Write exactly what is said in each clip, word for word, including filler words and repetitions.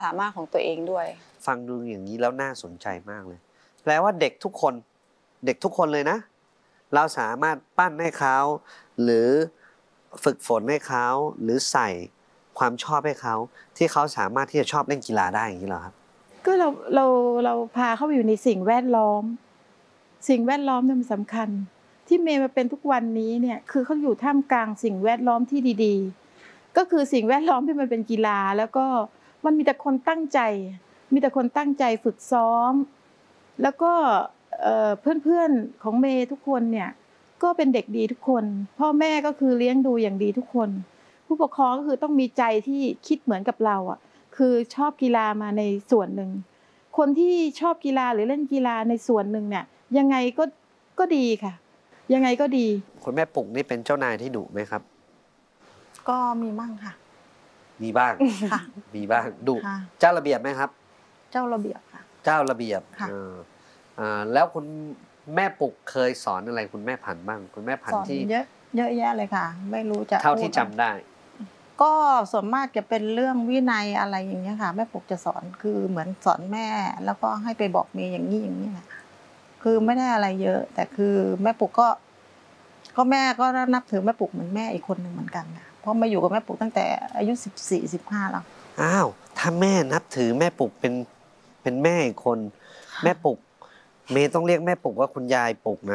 สามารถของตัวเองด้วยฟังดูอย่างนี้แล้วน่าสนใจมากเลยแปลว่าเด็กทุกคนเด็กทุกคนเลยนะเราสามารถปั้นให้เขาหรือฝึกฝนให้เขาหรือใส่ความชอบให้เขาที่เขาสามารถที่จะชอบเล่นกีฬาได้อย่างนี้เหรอครับก็เราเราเราพาเขาไปอยู่ในสิ่งแวดล้อมสิ่งแวดล้อมเนี่ยมันสำคัญที่เมย์มาเป็นทุกวันนี้เนี่ยคือเขาอยู่ท่ามกลางสิ่งแวดล้อมที่ดีๆก็คือสิ่งแวดล้อมที่มันเป็นกีฬาแล้วก็มันมีแต่คนตั้งใจมีแต่คนตั้งใจฝึกซ้อมแล้วก็เพื่อนๆของเมย์ทุกคนเนี่ยก็เป็นเด็กดีทุกคนพ่อแม่ก็คือเลี้ยงดูอย่างดีทุกคนผู้ปกครองก็คือต้องมีใจที่คิดเหมือนกับเราอ่ะคือชอบกีฬามาในส่วนหนึ่งคนที่ชอบกีฬาหรือเล่นกีฬาในส่วนหนึ่งเนี่ยยังไงก็ก็ดีค่ะยังไงก็ดีคุณแม่ปุกนี่เป็นเจ้านายที่ดุไหมครับก็มีบ้างค่ะมีบ้างค่ะมีบ้างดุเจ้าระเบียบไหมครับเจ้าระเบียบค่ะเจ้าระเบียบค่ะแล้วคุณแม่ปุกเคยสอนอะไรคุณแม่ผันบ้างคุณแม่ผันที่เยอะเยอะแยะเลยค่ะไม่รู้จะเท่าที่จำได้ก็ส่วนมากจะเป็นเรื่องวินัยอะไรอย่างเงี้ยค่ะแม่ปุกจะสอนคือเหมือนสอนแม่แล้วก็ให้ไปบอกเมย์อย่างนี้อย่างนี้แหละคือไม่ได้อะไรเยอะแต่คือแม่ปุกก็ก็แม่ก็นับถือแม่ปุกเหมือนแม่อีกคนหนึ่งเหมือนกันค่ะเพราะมาอยู่กับแม่ปุกตั้งแต่อายุสิบสี่สิบห้าแล้วอ้าวถ้าแม่นับถือแม่ปุกเป็นเป็นแม่อีกคนแม่ปุกเมย์ต้องเรียกแม่ปุกว่าคุณยายปุกนะ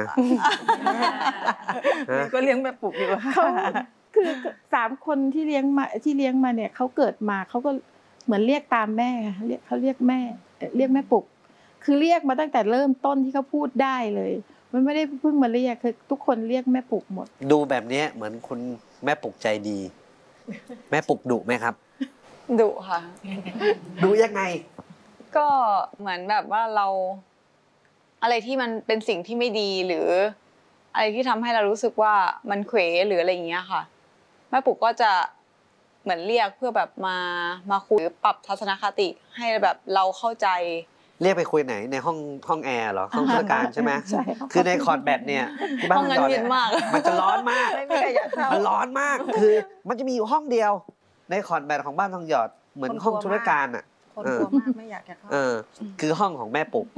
ก็เลี้ยงแม่ปุกอยู่เขาคือสามคนที่เลี้ยงมาที่เลี้ยงมาเนี่ยเขาเกิดมาเขาก็เหมือนเรียกตามแม่เรียกเขาเรียกแม่เรียกแม่ปุกคือเรียกมาตั้งแต่เริ่มต้นที่เขาพูดได้เลยมันไม่ได้เพิ่งมาเรียกคือทุกคนเรียกแม่ปุกหมดดูแบบนี้เหมือนคุณแม่ปุกใจดีแม่ปุกดุไหมครับดุค่ะดุยังไงก็เหมือนแบบว่าเราอะไรที่มันเป็นสิ่งที่ไม่ดีหรืออะไรที่ทำให้เรารู้สึกว่ามันเขวหรืออะไรอย่างเงี้ยค่ะแม่ปุกก็จะเหมือนเรียกเพื่อแบบมามาคุยปรับทัศนคติให้แบบเราเข้าใจเรียกไปคุยไหนในห้องห้องแอร์เหรอห้องธุรการใช่ไหมคือในคอร์ดแบดเนี่ยที่บ้านมันเย็นมากมันจะร้อนมากมันร้อนมากคือมันจะมีอยู่ห้องเดียวในคอร์ดแบดของบ้านทองหยอดเหมือนห้องธุรการอ่ะคนกลัวมากไม่อยากจะเข้าเออคือห้องของแม่ปุก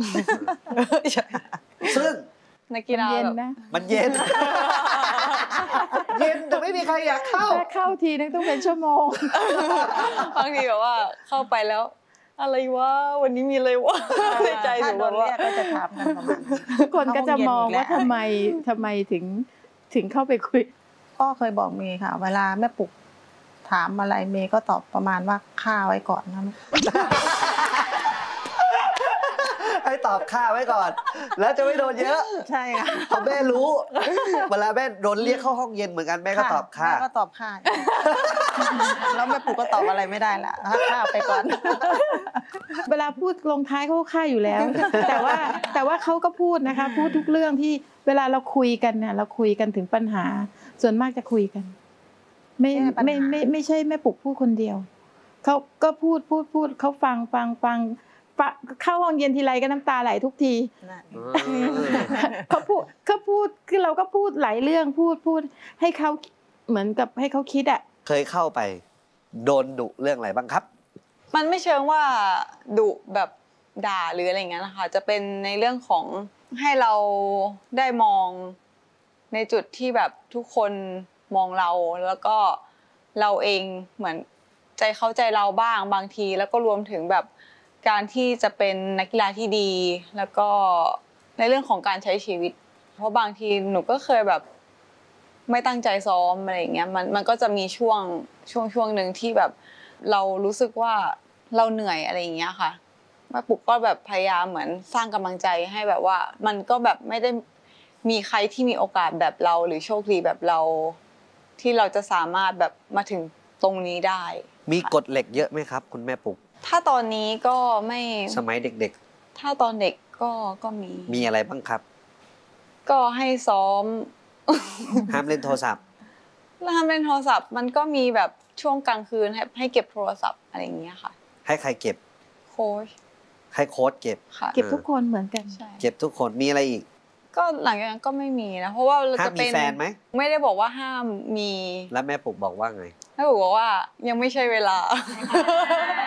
ซึ่งนักกีฬาเย็นนะมันเย็นเย็นแต่ไม่มีใครอยากเข้าเข้าทีนึงต้องเป็นชั่วโมงบางทีแบบว่าเข้าไปแล้วอะไรวะวันนี้มีอะไรวะในใจหนูแบบว่าก็จะถามกันประมาณคนก็จะมองว่าทำไมทำไมถึงถึงเข้าไปคุยก็เคยบอกเมย์ค่ะเวลาแม่ปุกถามอะไรเมย์ก็ตอบประมาณว่าฆ่าไว้ก่อนนะให้ตอบฆ่าไว้ก่อนแล้วจะไม่โดนเยอะใช่ค่ะเพราะแม่รู้เวลาแม่โดนเรียกเข้าห้องเย็นเหมือนกันแม่ก็ตอบฆ่าแม่ก็ตอบฆ่าแล้วแม่ปุกก็ตอบอะไรไม่ได้ละฆ่าไปก่อนเวลาพูดลงท้ายเขาก็ฆ่าอยู่แล้วแต่ว่าแต่ว่าเขาก็พูดนะคะพูดทุกเรื่องที่เวลาเราคุยกันเนี่ยเราคุยกันถึงปัญหาส่วนมากจะคุยกันไม่ไม่ไม่ไม่ใช่แม่ปุกพูดคนเดียวเขาก็พูดพูดพูดเขาฟังฟังฟังเข้าห้องเย็นทีไรก็น้ำตาไหลทุกทีเขาพูดเขาพูดคือเราก็พูดหลายเรื่องพูดพูดให้เขาเหมือนกับให้เขาคิดอ่ะเคยเข้าไปโดนดุเรื่องอะไรบ้างครับมันไม่เชิงว่าดุแบบด่าหรืออะไรอย่างเงี้ยนะคะจะเป็นในเรื่องของให้เราได้มองในจุดที่แบบทุกคนมองเราแล้วก็เราเองเหมือนใจเข้าใจเราบ้างบางทีแล้วก็รวมถึงแบบการที่จะเป็นนักกีฬาที่ดีแล้วก็ในเรื่องของการใช้ชีวิตเพราะบางทีหนูก็เคยแบบไม่ตั้งใจซ้อมอะไรอย่างเงี้ยมันมันก็จะมีช่วงช่วงช่วงหนึ่งที่แบบเรารู้สึกว่าเราเหนื่อยอะไรอย่างเงี้ยค่ะแม่ปุกก็แบบพยายามเหมือนสร้างกำลังใจให้แบบว่ามันก็แบบไม่ได้มีใครที่มีโอกาสแบบเราหรือโชคดีแบบเราที่เราจะสามารถแบบมาถึงตรงนี้ได้มีกฎเหล็กเยอะไหมครับคุณแม่ปุกถ้าตอนนี้ก็ไม่สมัยเด็กๆถ้าตอนเด็กก็ก็มีมีอะไรบ้างครับก็ให้ซ้อมห้ามเล่นโทรศัพท์แล้วห้ามเล่นโทรศัพท์มันก็มีแบบช่วงกลางคืนให้ให้เก็บโทรศัพท์อะไรอย่างเงี้ยค่ะให้ใครเก็บโค้ชให้โค้ชเก็บเก็บทุกคนเหมือนกันเก็บทุกคนมีอะไรอีกก็หลังจากนั้นก็ไม่มีนะเพราะว่าเราจะเป็นห้ามมีแฟนไหมไม่ได้บอกว่าห้ามมีแล้วแม่ปุกบอกว่าไงแม่ปุกบอกว่ายังไม่ใช่เวลา